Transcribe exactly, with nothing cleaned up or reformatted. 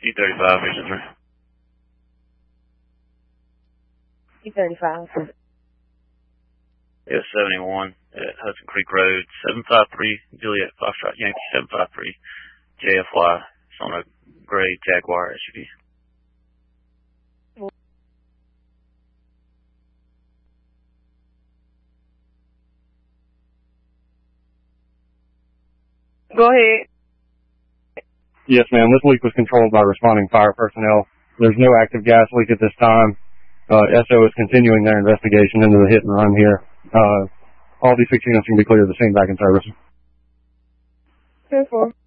E thirty-five, Vision three. E thirty-five. Yeah, seventy-one at Hudson Creek Road, seven five three, Juliet Foxtrot Yankee, seven five three, J F Y. It's on a gray Jaguar S U V. Go ahead. Yes, ma'am. This leak was controlled by responding fire personnel. There's no active gas leak at this time. Uh, S O is continuing their investigation into the hit and run here. Uh, all these six units can be cleared of the scene back in service. ten four.